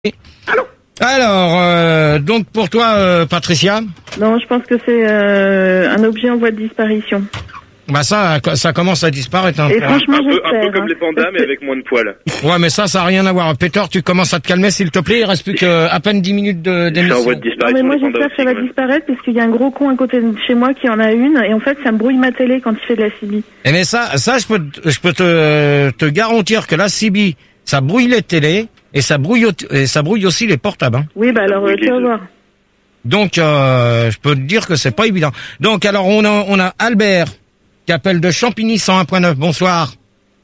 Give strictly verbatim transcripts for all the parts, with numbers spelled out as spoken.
Allô. Alors, euh, donc pour toi, euh, Patricia? Non, je pense que c'est euh, un objet en voie de disparition. Bah ça, ça commence à disparaître. Hein, Et franchement, un, peu, un j'espère. peu comme hein, les pandas, mais que... avec moins de poils. Ouais, mais ça, ça n'a rien à voir. Peter, tu commences à te calmer, s'il te plaît. Il reste plus que à peine dix minutes de, d'émission. C'est en voie de Non, disparition. mais moi, les pandas j'espère que ça aussi, va quand même. disparaître parce qu'il y a un gros con à côté de chez moi qui en a une et en fait, ça me brouille ma télé quand il fait de la C B. Eh mais ça, ça, je peux, je peux te, te garantir que la C B, ça brouille les télés et ça brouille, au- et ça brouille aussi les portables. Hein. Oui, bah alors, Oui, euh, les tu vas deux. voir. Donc, euh, je peux te dire que c'est pas évident. Donc, alors, on a, on a Albert qui appelle de Champigny cent un point neuf. Bonsoir.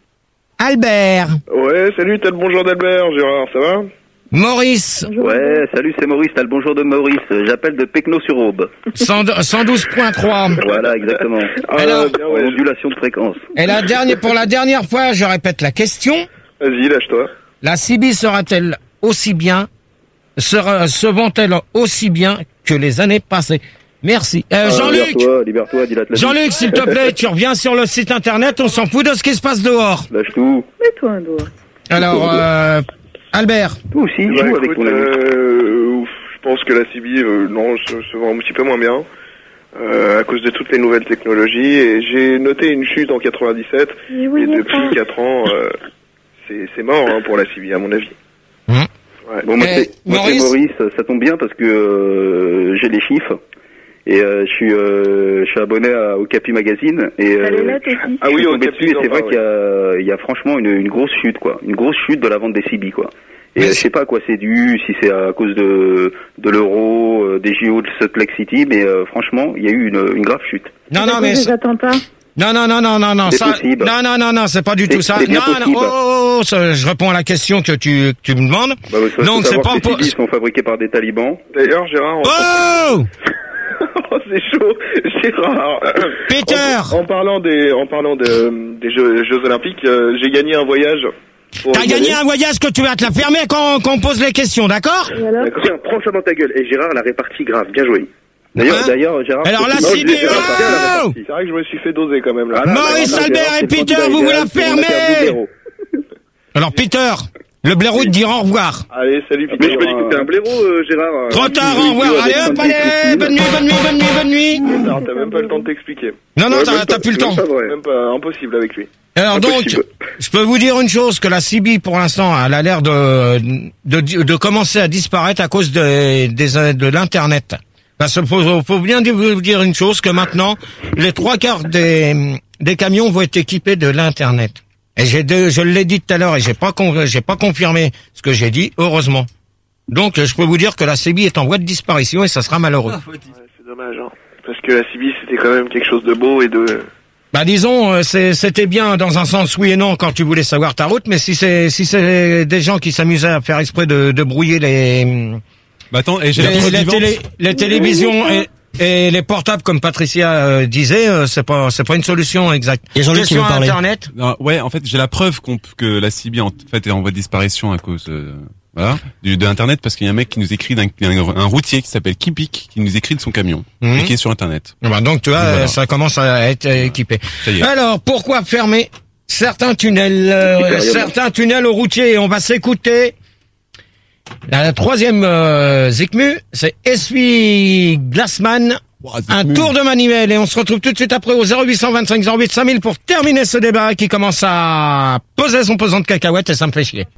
Albert. Ouais, salut, t'as le bonjour d'Albert, Gérard, ça va? Maurice. Bonjour. Ouais, salut, c'est Maurice, t'as le bonjour de Maurice. J'appelle de Pecno-sur-Aube. cent douze point trois. Voilà, exactement. Ah, Alors, bien, En ouais. ondulation de fréquence. Et la dernière, pour la dernière fois, je répète la question. Vas-y, lâche-toi. La C B sera-t-elle aussi bien, sera, se vend-elle aussi bien que les années passées? Merci. Euh, Ah, Jean-Luc. Libère-toi, libère-toi, dilate la vie. Jean-Luc, s'il te plaît, tu reviens sur le site internet, on s'en fout de ce qui se passe dehors. Lâche tout. Mets-toi un doigt. Alors, euh, Albert. Toi aussi, Bah, joue avec écoute, ton ami. euh, ouf, je pense que la C B, euh, non, se, se vend un petit peu moins bien. Euh, à cause de toutes les nouvelles technologies. Et j'ai noté une chute en quatre-vingt-dix-sept. Et oui, Et il y a depuis pas. quatre ans, euh, c'est, c'est mort hein, pour la C B, à mon avis. Hum. Ouais. Bon, moi, Eh, c'est, moi, c'est Maurice. Maurice, ça tombe bien parce que euh, j'ai les chiffres. Et euh, je suis euh, je suis abonné à, au Capi Magazine. Et T'as les euh, lettres aussi. Ah oui, je suis au tombé Capi, dessus, et c'est enfin, vrai qu'il y a, il y a franchement une, une grosse chute, quoi. Une grosse chute de la vente des C B, quoi. Et Mais euh, je c'est- sais pas à quoi c'est dû, si c'est à cause de de l'euro, euh, des J O de Salt Lake City, mais euh, franchement, il y a eu une, une grave chute. Non, C'est non, à mais, cause des attentats. non, non, non, non, non, non, C'est ça, possible. non, non, non, non, c'est pas du C'est- tout ça. c'est bien Non, non, possible. oh, oh, oh, ça, je réponds à la question que tu, que tu me demandes. Bah, il faut Donc, c'est savoir pas que pour- les C B sont fabriqués par des talibans. D'ailleurs, Gérard, en... Oh! Oh, c'est chaud, Gérard. Peter! En, en parlant des, en parlant de, des Jeux, Jeux Olympiques, euh, j'ai gagné un voyage. pour T'as y gagné aller. un voyage que tu vas te la fermer quand, quand on pose les questions, d'accord? Et alors D'accord. Tiens, prends ça dans ta gueule. Et Gérard l'a réparti grave, bien joué. D'ailleurs, Hein d'ailleurs, Gérard. Alors c'est- là, non, C B, je l'ai réparti à la oh répartie. C'est vrai que je me suis fait doser quand même là. Voilà, Maurice, bah, Albert Gérard, et c'est Peter, candidat vous vous idéal la pour monter un fermez. blaireau. Alors, Peter, le blaireau te dira au revoir. Allez, salut Mais Peter. je me dis que t'es un blaireau, euh, Gérard. Trop tard, Tu- au revoir. tu- Allez avec hop, Sainte allez, Christine. bonne nuit, bonne nuit, bonne nuit, bonne nuit. Peter, t'as même pas le temps de t'expliquer. Non, non, Ouais, t'as même t'as plus le même temps. pas vrai. Même pas impossible avec lui. Alors donc, Impossible. je peux vous dire une chose, que la C B, pour l'instant, elle a l'air de, de, de commencer à disparaître à cause de, des, de l'Internet. Parce qu'il faut, faut bien vous dire une chose, que maintenant, les trois quarts des, des camions vont être équipés de l'Internet. Et j'ai deux- je l'ai dit tout à l'heure et j'ai pas, con- j'ai pas confirmé ce que j'ai dit, heureusement. Donc, je peux vous dire que la C B est en voie de disparition et ça sera malheureux. Ouais, c'est dommage, hein. Parce que la C B, c'était quand même quelque chose de beau et de... Bah disons, euh, c'est- c'était bien dans un sens oui et non quand tu voulais savoir ta route, mais si c'est si c'est des gens qui s'amusaient à faire exprès de, de brouiller les Bah attends, et j'ai la les, preuve les vivante. télé- les télévisions et, et les portables comme Patricia euh, disait, euh, c'est pas c'est pas une solution exacte. Et Jean-Luc qui Sur veut parler. Internet. Non, ouais, en fait, j'ai la preuve qu'on, que la C B en fait est en voie de disparition à cause euh, voilà, du, de Internet, parce qu'il y a un mec qui nous écrit d'un un, un routier qui s'appelle Kipik qui nous écrit de son camion Mhm. et qui est sur Internet. Bah donc tu vois, Et voilà. euh, ça commence à être euh, équipé. Ça y est. Alors pourquoi fermer certains tunnels, euh, Supérieurement. certains tunnels aux routiers? On va s'écouter. La troisième euh, Zikmu, c'est Essuie Glassman. Un tour de manivelle et on se retrouve tout de suite après au zéro huit cent vingt-cinq zéro huit cinq mille pour terminer ce débat qui commence à poser son pesant de cacahuètes et ça me fait chier.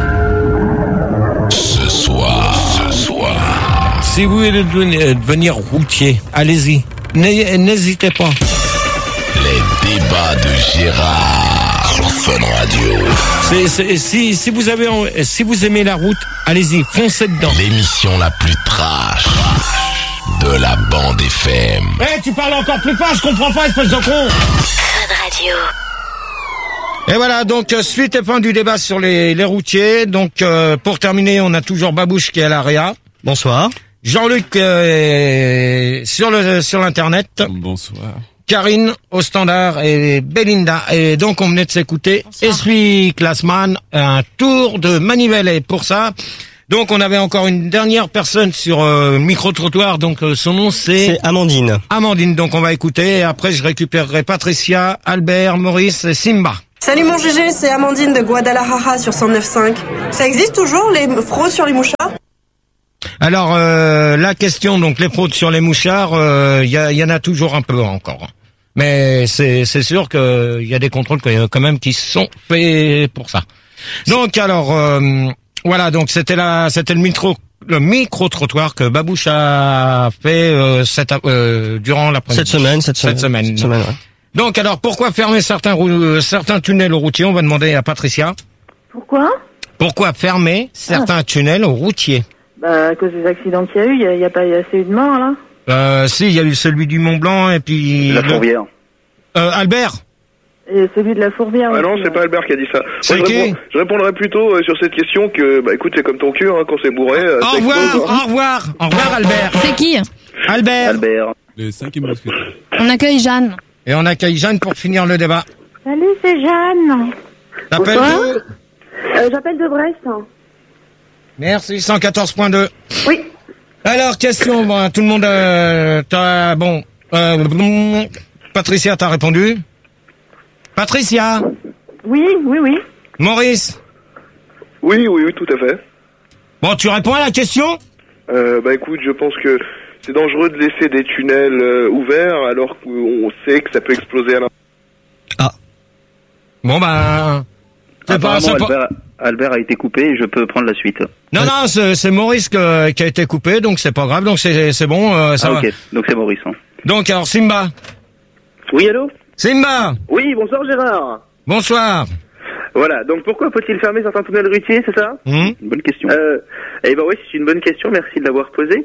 Ce soir, ce soir, Si vous voulez devenir, devenir routier, allez-y. N'hé- N'hésitez pas. les débats de Gérard sur Fun Radio. C'est- c'est- si, si vous avez, en- si vous aimez la route, allez-y, foncez dedans. L'émission la plus trash de la bande F M. Eh, tu parles encore plus fort, je comprends pas, espèce de con. Fun Radio. Et voilà, donc euh, suite et fin du débat sur les, les routiers. Donc euh, pour terminer, on a toujours Babouche qui est à l'A R E A. Bonsoir. Jean-Luc euh, est sur le sur l'internet. Bonsoir. Karine au standard et Belinda. Et donc on venait de s'écouter Essuie Classman, un tour de manivelle. Et pour ça, donc on avait encore une dernière personne sur euh, micro-trottoir. Donc euh, son nom c'est C'est Amandine. Amandine. Donc on va écouter. Et après je récupérerai Patricia, Albert, Maurice et Simba. Salut mon G G, c'est Amandine de Guadalajara sur cent neuf virgule cinq. Ça existe toujours les fraudes sur les mouchards? Alors euh, la question, donc les fraudes sur les mouchards, il euh, y, y en a toujours un peu encore. Mais c'est c'est sûr que il y a des contrôles quand même qui sont faits pour ça. Donc alors euh, voilà, donc c'était la c'était le micro le micro trottoir que Babouche a fait euh, cette euh, durant la cette semaine cette semaine. Cette semaine. Cette semaine ouais. Donc alors pourquoi fermer certains euh, certains tunnels routiers? On va demander à Patricia. Pourquoi? Pourquoi fermer certains ah. tunnels routiers? Bah à cause des accidents qu'il y a eu, il y a, y a pas y a assez eu de morts là. Euh, si, il y a eu celui du Mont Blanc et puis... La Fourvière. Euh, Albert. Et celui de la Fourvière. Ah non, aussi, c'est ouais. pas Albert qui a dit ça. C'est Moi, je, qui réponds, je répondrais plutôt euh, sur cette question que, bah écoute, c'est comme ton cul, hein, quand c'est bourré. Euh, au revoir, au revoir, au revoir Albert. C'est qui? Albert. Albert. Le cinquième mousquetaire. On accueille Jeanne. Et on accueille Jeanne pour finir le débat. Salut, c'est Jeanne. T'appelles euh, J'appelle de Brest. Merci, cent quatorze point deux. Oui. Alors, question, bon, tout le monde, euh, t'as, bon, euh, Patricia, t'as répondu? Patricia? Oui, oui, oui. Maurice? Oui, oui, oui, tout à fait. Bon, tu réponds à la question? Euh, bah écoute, je pense que c'est dangereux de laisser des tunnels euh, ouverts alors qu'on sait que ça peut exploser à l'intérieur. Ah. Bon, bah... C'est pas, c'est Albert, pas... Albert a été coupé et je peux prendre la suite. Non, non, c'est, c'est Maurice que, qui a été coupé, donc c'est pas grave, donc c'est, c'est bon, euh, ça ah, va. ok, donc c'est Maurice. Hein. Donc, alors, Simba. Oui, allô? Simba. Oui, bonsoir Gérard. Bonsoir. Voilà, donc pourquoi faut-il fermer certains tunnels routiers, c'est ça? Mmh. Bonne question. Euh, eh ben oui, c'est une bonne question, merci de l'avoir posée.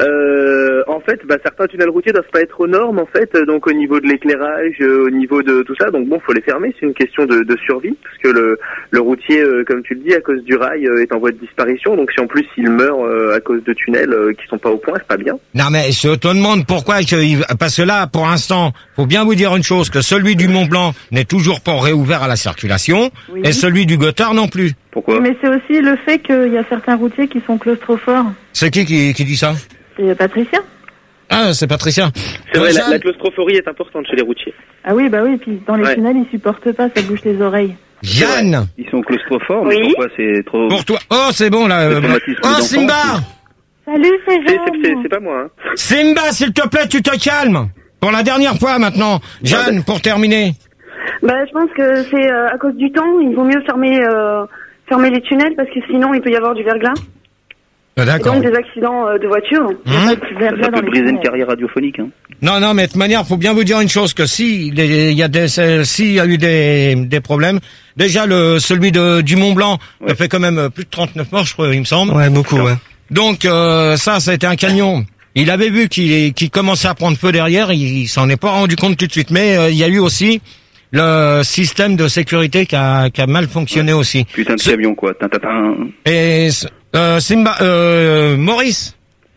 Euh, en fait, bah, certains tunnels routiers doivent pas être aux normes, en fait, donc au niveau de l'éclairage, euh, au niveau de tout ça, donc bon, faut les fermer, c'est une question de, de survie, parce que le, le routier, euh, comme tu le dis, à cause du rail, euh, est en voie de disparition, donc si en plus il meurt euh, à cause de tunnels euh, qui sont pas au point, c'est pas bien. Non mais je te demande pourquoi, que, parce que là, pour l'instant, faut bien vous dire une chose, que celui du Mont Blanc n'est toujours pas réouvert à la circulation, Oui. et celui du Gothard non plus. Pourquoi? Mais c'est aussi le fait qu'il y a certains routiers qui sont claustrophores. C'est qui qui, qui dit ça? C'est Patricia. Ah, c'est Patricia. C'est vrai, Euh, la, Jeanne la claustrophorie est importante chez les routiers. Ah oui, bah oui, puis dans les Ouais. tunnels, ils supportent pas, ça bouge les oreilles. Jeanne. Ils sont claustrophores, mais Oui. pourquoi c'est trop... Pour toi. Oh, c'est bon là. Le euh, traumatisme Oh, d'enfance. Simba. Salut, c'est C'est, c'est, c'est, Jeanne. c'est pas moi, hein. Simba, s'il te plaît, tu te calmes. Pour la dernière fois maintenant. Jeanne, pour terminer. Bah, je pense que c'est euh, à cause du temps. Il vaut mieux fermer, euh, fermer les tunnels parce que sinon il peut y avoir du verglas. Ah, Et d'accord. donc des accidents euh, de voiture. Hum. Ça peut briser une carrière radiophonique. Hein. Non, non, mais de toute manière, faut bien vous dire une chose, que si il y a des, s'il y a eu des, des problèmes, déjà le celui de du Mont Blanc, Ouais. a fait quand même plus de trente-neuf morts, je crois, il me semble. Ouais, beaucoup, ouais. Donc euh, ça, ça a été un camion. Il avait vu qu'il qu'il commençait à prendre feu derrière, il, il s'en est pas rendu compte tout de suite. Mais euh, il y a eu aussi le système de sécurité qui a, qui a mal fonctionné Ouais. aussi. Putain de Ce- camion, quoi. Tintatin. Et euh, Simba, euh, Maurice.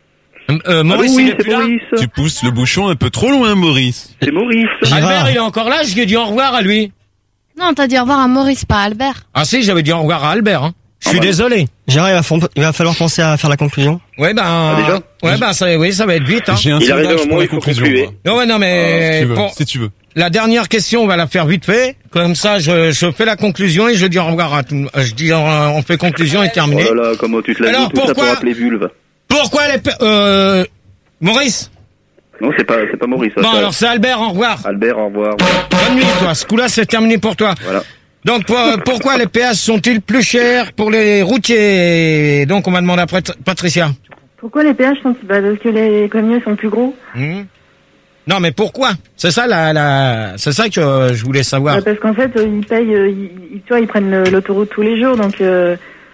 Euh, Maurice, Allô, il oui, est c'est plus là. Maurice. Tu pousses le bouchon un peu trop loin, Maurice. C'est Maurice. Albert, il est encore là. Je lui ai dit au revoir à lui. Non, t'as dit au revoir à Maurice, pas à Albert. Ah si, j'avais dit au revoir à Albert. Hein. Je suis Ah bah. désolé. Gérard, il va, fa- il va falloir penser à faire la conclusion. Ouais ben. Ah, déjà Ouais ben ça, oui, ça va être vite. Hein. J'ai un Il arrive un sondage moment pour où la il faut conclusion. conclure. moi. Non ouais non Si mais tu veux, pour si tu veux. la dernière question, on va la faire vite fait. Comme ça, je, je fais la conclusion et je dis au revoir à tout. Je dis euh, on fait conclusion et terminé. Oh là là, comment tu te l'as Alors, dit, tout ça pourquoi pour appeler vulve. Pourquoi les pe- euh Maurice? Non, c'est pas, c'est pas Maurice. ça, Bon ça- alors c'est Albert. Au revoir. Albert, au revoir. Bonne nuit toi. Ce coup-là c'est terminé pour toi. Voilà. Donc pour- pourquoi les péages sont-ils plus chers pour les routiers? Donc on m'a demandé après Patricia. Pourquoi les péages sont... Bah, parce que les camions sont plus gros. Hmm. Non mais pourquoi? C'est ça la, la c'est ça que euh, je voulais savoir. Bah, parce qu'en fait, euh, ils payent... euh, ils, ils- tu vois, ils prennent le- l'autoroute tous les jours, donc... Euh,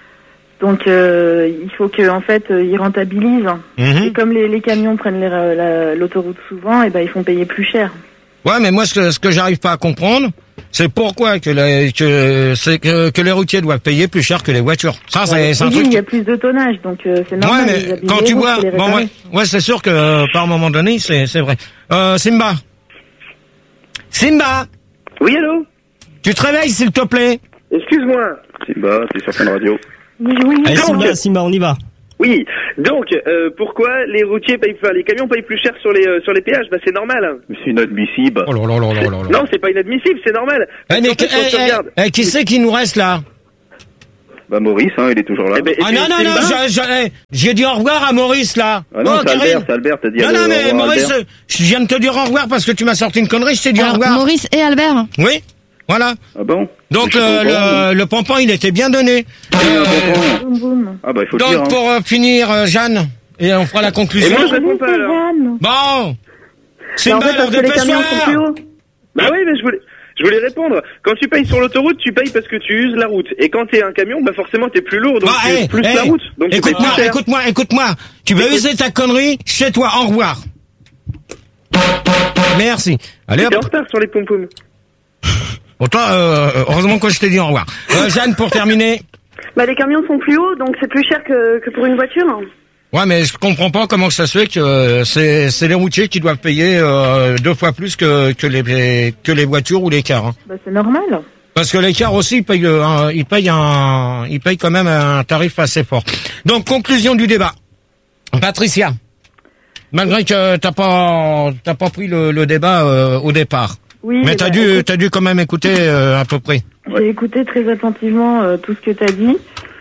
donc euh, il faut que en fait euh, ils rentabilisent. Mhm. Et comme les, les camions prennent les, euh, la- l'autoroute souvent, et ben ils font payer plus cher. Ouais, mais moi, ce que, ce que j'arrive pas à comprendre, c'est pourquoi que, les, que, c'est que, que les routiers doivent payer plus cher que les voitures. Ça, c'est, c'est un Oui, truc. il y a plus de tonnage, donc euh, c'est Ouais, normal. mais ils abîment quand les tu routes, vois, faut les bon, réparer. ouais, ouais, c'est sûr que euh, par un moment donné, c'est, c'est vrai. Euh, Simba. Simba, Oui, allô? tu te réveilles, s'il te plaît. Excuse-moi. Simba, t'es sur Fun Radio. Oui, oui, Allez, oui. Simba, Simba, on y va. Oui. Donc, euh, pourquoi les routiers payent, enfin, les camions payent plus cher sur les euh, sur les péages? Bah, c'est normal. C'est inadmissible. Oh là là là là là là. Non, c'est pas inadmissible, c'est normal. Eh, mais En fait, que- quand tu eh, regardes- eh, eh, qui c'est qui nous reste là? Bah Maurice, hein, il est toujours là. Eh ben, et Ah puis, non, non, c'est non, une barre. je- je- eh, j'ai dit au revoir à Maurice là. Ah non, Oh, c'est Albert, Karine. c'est Albert, t'as dit Non, au non, mais revoir à Maurice, Albert. euh, je viens de te dire au revoir parce que tu m'as sorti une connerie, je t'ai dit au Alors, revoir. Maurice et Albert. Oui, voilà. Ah bon? Donc Je suis le, content. le, le pompon, il était bien donné. Euh, Boum, boum. Ah bah il faut le dire. donc Hein. pour euh, finir, euh, Jeanne, et on fera la Et conclusion. moi, je réponds pas, alors. Jeanne. Bon, c'est Bah, en une fait, balle, parce que les camions sont plus hauts. Bah oui, mais je voulais, je voulais répondre. Quand tu payes sur l'autoroute, tu payes parce que tu uses la route. Et quand t'es un camion, bah forcément t'es plus lourd, donc Bah, tu hey, uses plus hey, la route. Donc tu payes écoute-moi, plus cher. écoute-moi, écoute-moi. Tu veux Écoute. user ta connerie chez toi. Au revoir. Merci. Allez hop. T'es en retard sur les pom-poms. Bon, toi, euh, heureusement que je t'ai dit au revoir. Euh, Jeanne, pour terminer. Bah, les camions sont plus hauts, donc c'est plus cher que, que pour une voiture. Ouais, mais je comprends pas comment ça se fait que euh, c'est c'est les routiers qui doivent payer euh, deux fois plus que que les que les voitures ou les cars. Hein. Bah, c'est normal. Parce que les cars aussi, ils payent, euh, un, ils payent un, ils payent quand même un tarif assez fort. Donc, conclusion du débat. Patricia, malgré que t'as pas, t'as pas pris le, le débat euh, au départ, Oui. mais eh t'as ben, dû, écoute, t'as dû quand même écouter euh, à peu près. J'ai écouté très attentivement euh, tout ce que t'as dit.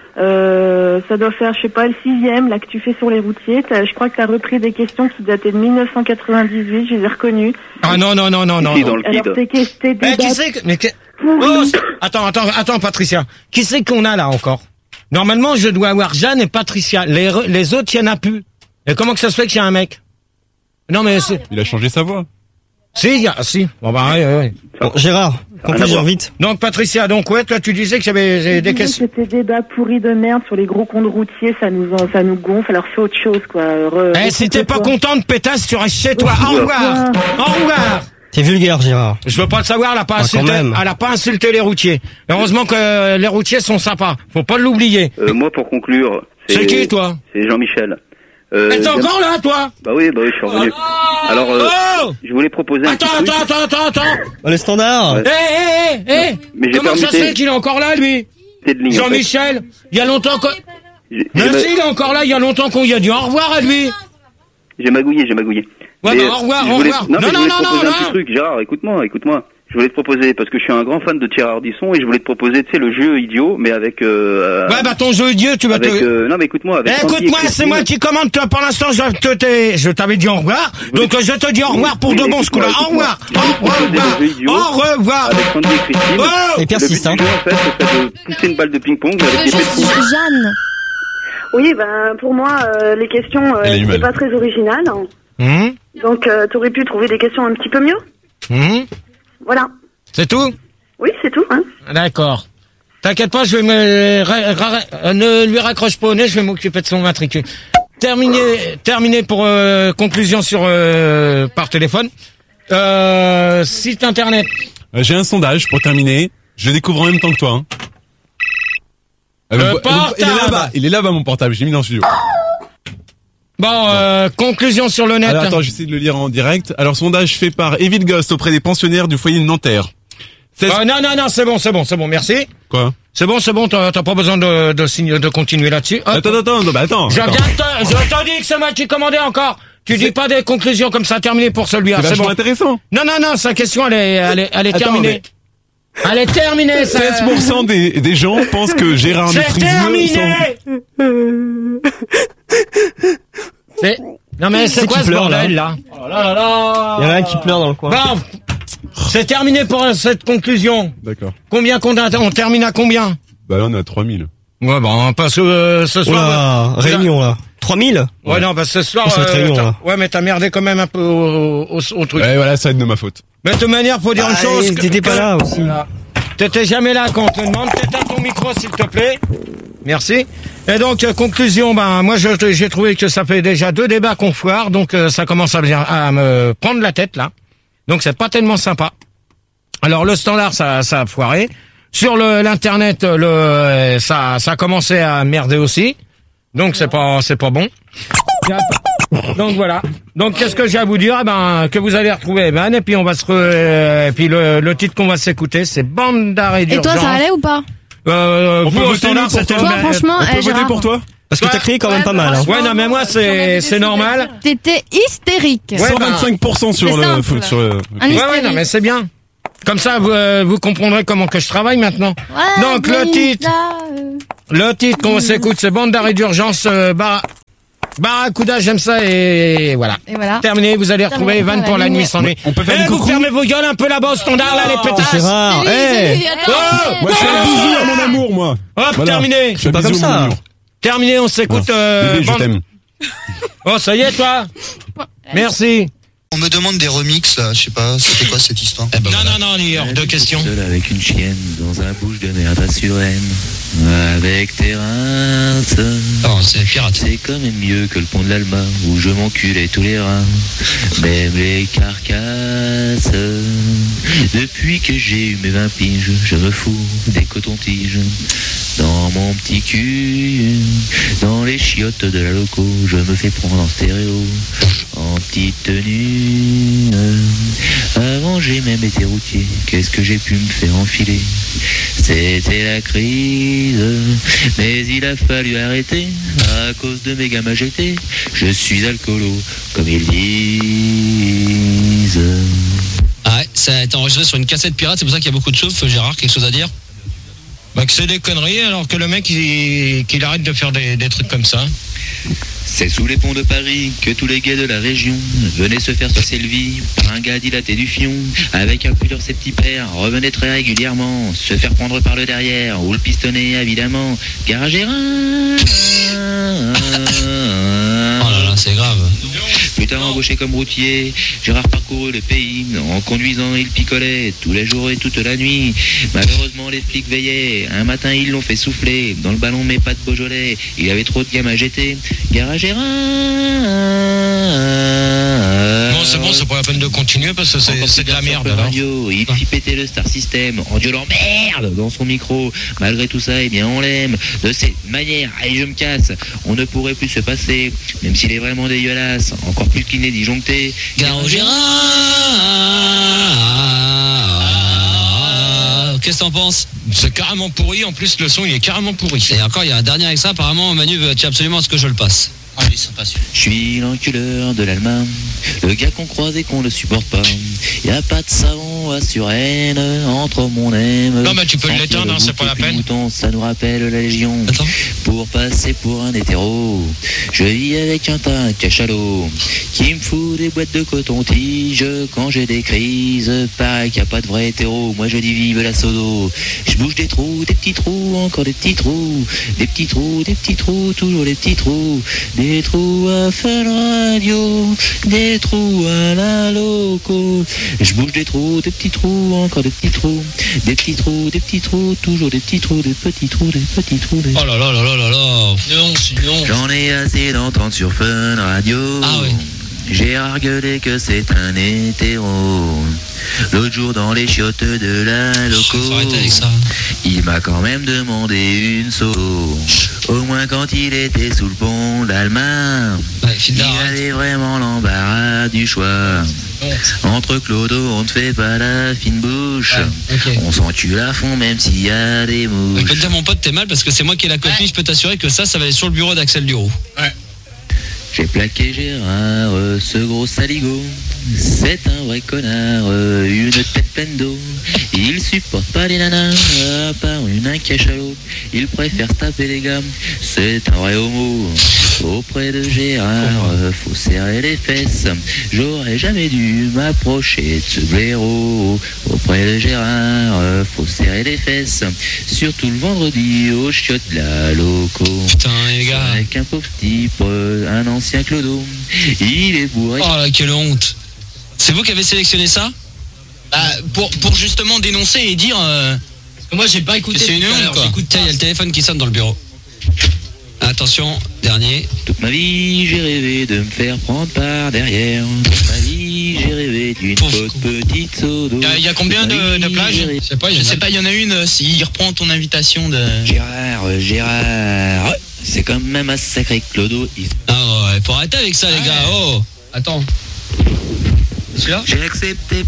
Euh, ça doit faire, je sais pas, le sixième là que tu fais sur les routiers. T'as- Je crois que t'as repris des questions qui dataient de mille neuf cent quatre-vingt-dix-huit. Je les ai reconnues. Ah non non non non non. Ici, non. dans le Alors kid. tes questions, tes Eh, débats qui c'est que, mais que- pourris. oh, c'est- attends attends attends Patricia, qui c'est qu'on a là encore? Normalement, je dois avoir Jeanne et Patricia. Les re- les autres, il y en a plus. Et comment que ça se fait qu'il y a un mec? Non mais c'est, Il a changé sa voix. si, il y a, si. Bon bah ouais, ouais, ouais. Bon, Gérard, rien à conclusion voir. vite. Donc Patricia, donc ouais, toi tu disais qu'il y avait Je des disais questions. que Ces débats pourris de merde sur les gros comptes routiers, ça nous en- ça nous gonfle. Alors fais autre chose quoi. Re- Eh, si t'es pas recoupe-toi. contente, pétasse, tu restes chez toi. Au revoir. Au revoir. T'es vulgaire, Gérard. Je veux pas le savoir, elle a pas Ah, quand insulté, même. elle a pas insulté les routiers. Heureusement que euh, les routiers sont sympas. Faut pas l'oublier. Euh, moi pour conclure. C'est qui, toi? C'est Jean-Michel. Euh, Mais t'es j'aime- encore là, toi? Bah oui, bah oui, je suis revenu. Alors, euh, Oh! je voulais proposer un Attends, petit truc. attends, attends, attends, attends. Oh, les standards. Ouais. Eh, eh, eh, eh. Mais j'ai Comment ça se permuté. fait qu'il est encore là, lui? C'est de ligne, en fait. Jean-Michel, il y a longtemps que... J'ai- Mais j'ai si, il est encore là, il y a longtemps qu'on y a dit au revoir à lui. J'ai magouillé, j'ai magouillé. Ouais, Mais, bah, au revoir, je au voulais- revoir. Non, mais Non, je non, voulais non, te proposer non, un petit non. truc. Gérard, écoute-moi, écoute-moi. Je voulais te proposer, parce que je suis un grand fan de Thierry Ardisson, et je voulais te proposer, tu sais, le jeu idiot, mais avec... Euh, Ouais, bah ton jeu Dieu, tu vas avec, te... euh, non, mais écoute-moi, avec Eh, Sandy et écoute-moi, c'est Christine. moi qui commande, toi, pour l'instant, je te, t'ai- je t'avais dit au revoir, donc euh, je te dis au revoir pour Oui, de mais bons ce coup-là. écoute-moi, Au revoir, écoute-moi. au Je voulais te proposer revoir, le jeu idiot au revoir. Avec Sandy et Christine. Oh! Et persiste, Le hein. but du jeu, en fait, ce serait de pousser une balle de ping-pong avec des Je pétons. suis Jeanne. Oui, ben pour moi, euh, les questions, euh, Elle a eu c'est mal. pas très original. Hum, Donc, euh, t'aurais pu trouver des questions un petit peu mieux. hum. Voilà. C'est tout? Oui, c'est tout. Hein. D'accord. T'inquiète pas, je vais me... ra- ra- ra- ne lui raccroche pas au nez, je vais m'occuper de son matricule. Terminé, terminé pour euh, conclusion sur euh, par téléphone. Euh, site internet. Euh, J'ai un sondage pour terminer. Je le découvre en même temps que toi. Hein. Ah, Le mon- portable. Il est là-bas. Il est là-bas mon portable. J'ai mis dans le studio. Bon, euh, conclusion sur le net. Alors attends, j'essaie de le lire en direct. Alors sondage fait par Evil Ghost auprès des pensionnaires du foyer de Nanterre. seize Euh, non, non, non, c'est bon, c'est bon, c'est bon, merci. Quoi? C'est bon, c'est bon, t'as t'as pas besoin de, de, signe- de continuer là-dessus. Hop. Attends, attends, non, bah attends. Je viens attends. de te, je te dis que c'est moi qui commandais encore. Tu dis pas des conclusions comme ça, terminé pour celui-là, C'est c'est vachement bon. intéressant. Non, non, non, sa question, elle est, elle est, elle est Attends, terminée. Elle est terminée, ça. seize pour cent des, des gens pensent que Gérard C'est Maîtriseux terminé! C'est, non mais c'est C'est quoi qui ce pleure, bordel, là? Oh là là là. Il y en a un qui pleure dans le coin. Bon. C'est terminé pour cette conclusion. D'accord. Combien qu'on a, on termine à combien? Bah là on est à trois mille. Ouais, bon, parce que euh, ce Oh soir. là, euh, réunion là. trois mille. Ouais, non, parce que ce soir. Oh, cette réunion, t'as- là. ouais, mais t'as merdé quand même un peu au, au, au truc. Ouais voilà, ça va être de ma faute. Mais de toute manière, faut dire une Ah, chose. et que- t'étais pas que- là aussi. Voilà. T'étais jamais là quand on te demande. T'éteins ton micro, s'il te plaît. Merci. Et donc, euh, conclusion, ben, moi, je- j'ai trouvé que ça fait déjà deux débats qu'on foire, donc euh, ça commence à, venir- à me prendre la tête, là. Donc, c'est pas tellement sympa. Alors, le standard, ça, ça a foiré. Sur le l'internet, le euh, ça, ça a commencé à merder aussi. Donc, c'est pas, c'est pas bon. Donc voilà. Donc qu'est-ce que j'ai à vous dire? Eh ben que vous allez retrouver Ben et puis on va se re... euh, et puis le, le titre qu'on va s'écouter c'est Bande d'arrêt Et d'urgence. toi, ça allait ou pas? Euh, On vous peut au voter, standard nous, pour c'était toi Toi, le- franchement, On peut eh, voter Gérard. pour toi? Parce que t'as crié quand même pas mal. Hein. Ouais, non, mais moi, c'est, c'est normal. T'étais hystérique. Ouais, cent vingt-cinq pour cent sur c'est le, simple. sur le. Un Ouais, ouais, hystérique. non, mais c'est bien. Comme ça, vous, euh, vous comprendrez comment que je travaille maintenant. Ouais, Donc, le mais titre, là, euh, le titre qu'on s'écoute, c'est Bande d'arrêt d'urgence, euh, Bar- Barracuda, j'aime ça, et voilà. Et voilà. Terminé, vous allez retrouver Terminé. Van pour la nuit sans nuit. On peut faire Eh, une vous coucou. fermez vos gueules un peu là-bas au standard, là, les pétasses. Gérard, Salut, hey. salut, attends. Oh, Moi, je fais un bisou à mon amour, moi. Hop, Voilà. terminé. Je fais un pas bisou comme à mon ça. amour. Terminé, on s'écoute, euh, Bébé, je Bande- t'aime. Oh, ça y est, toi? Merci. On me demande des remixes là, je sais pas, c'était quoi cette histoire? Non, non, non, il y a deux questions. Seul avec une chienne dans un bouche de merde à Suresnes, avec tes rinces. Non, c'est pirate. C'est quand même mieux que le pont de l'Alma où je m'enculais tous les reins, même les carcasses. Depuis que j'ai eu mes vingt piges, je me fous des cotons-tiges dans mon petit cul, dans les chiottes de la loco. Je me fais prendre en stéréo, en petite tenue. Avant j'ai même été routier, qu'est-ce que j'ai pu me faire enfiler? C'était la crise, mais il a fallu arrêter à cause de mes gamins jetés. Je suis alcoolo, comme ils disent. Ah ouais, ça a été enregistré sur une cassette pirate, c'est pour ça qu'il y a beaucoup de choses. Gérard, quelque chose à dire? Bah que c'est des conneries, alors que le mec, il, qu'il arrête de faire des, des trucs comme ça. C'est sous les ponts de Paris que tous les gays de la région venaient se faire saucer le vie par un gars dilaté du fion, avec un pull ses petits pères, revenaient très régulièrement, se faire prendre par le derrière, ou le pistonner évidemment. Garagera. Oh là là, c'est grave. Plus tard embauché comme routier, Gérard parcourut le pays. En conduisant, il picolait tous les jours et toute la nuit. Malheureusement, les flics veillaient. Un matin, ils l'ont fait souffler dans le ballon, mais pas de Beaujolais. Il avait trop de gamins à jeter. Garagera. Bon, c'est bon, c'est pas la peine de continuer parce que c'est, c'est de la merde alors. Radio, il fit péter le Star System en gueulant merde dans son micro. Malgré tout ça, eh bien, on l'aime. De cette manière, allez, je me casse. On ne pourrait plus se passer, même s'il est vraiment dégueulasse. Encore plus qu'il n'est disjoncté. Garagera. Qu'est-ce que t'en penses? C'est carrément pourri, en plus le son il est carrément pourri. Et encore il y a un dernier extrait, apparemment Manu veut absolument à ce que je le passe. Ah oui, c'est pas sûr. Je suis l'enculeur de l'Allemagne, le gars qu'on croise et qu'on ne supporte pas. Y a pas de savon à Suresnes, entre mon aime. Non mais tu peux l'éteindre, hein, c'est pas la peine. Mouton, ça nous rappelle la Légion. Attends. Pour passer pour un hétéro, je vis avec un tas de cachalot qui me fout des boîtes de coton-tige quand j'ai des crises. Pareil qu'il n'y a pas de vrai hétéro, moi je dis vive la sodo. Je bouge des trous, des petits trous, encore des petits trous, des petits trous, des petits trous, toujours des petits trous. Des trous à Fun Radio, des trous à la loco. Je bouge des trous, des petits trous, encore des petits trous, des petits trous, des petits trous, toujours des petits trous, des petits trous, des petits trous. Des... Oh là là là là là là. Non, non. J'en ai assez d'entendre sur Fun Radio. Ah oui. J'ai argueulé que c'est un hétéro. L'autre jour dans les chiottes de la loco, faut arrêter avec ça. il m'a quand même demandé une solo. Au moins quand il était sous le pont d'Allemagne, Ouais, il avait vraiment l'embarras du choix. Entre clodo, on ne fait pas la fine bouche. Ouais, okay. On s'encule à fond même s'il y a des mouches. Je peux te dire mon pote, t'es mal parce que c'est moi qui ai la copie, ouais. Je peux t'assurer que ça, ça va aller sur le bureau d'Axel Duroux. Ouais. J'ai plaqué Gérard, ce gros saligo. C'est un vrai connard, une tête pleine d'eau. Il supporte pas les nanas, à part une un cachalot. Il préfère se taper les gammes, c'est un vrai homo. Auprès de Gérard, faut serrer les fesses. J'aurais jamais dû m'approcher de ce blaireau. Auprès de Gérard, faut serrer les fesses. Surtout le vendredi au chiottes de la loco. Putain les gars. Avec un pauvre type, un ancien clodo. Il est bourré. Oh là, quelle honte. C'est vous qui avez sélectionné ça? Bah, pour, pour justement dénoncer et dire euh, parce que moi j'ai pas écouté. C'est une honte quoi. Tiens, il y a le téléphone qui sonne dans le bureau. Attention, dernier. Toute ma vie j'ai rêvé de me faire prendre par derrière. Toute ma vie j'ai rêvé d'une faute petite sodo. Il y, y a combien de, de plages? Je sais pas, il y, sais pas, il y en a une euh, s'il reprend ton invitation de... Gérard, Gérard, ouais, c'est quand même un sacré clodo. Il... Ah ouais, faut arrêter avec ça les gars, oh. Attends. Celui-là? J'ai accepté